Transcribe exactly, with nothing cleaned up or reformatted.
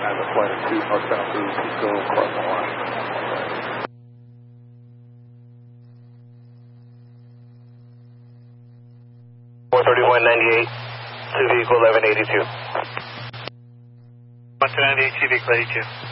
I have a flight of two northbound Blue Cisco across the line. four thirty-one ninety-eight, two vehicle eleven eighty-two. one two nine eight, two vehicle eighty-two.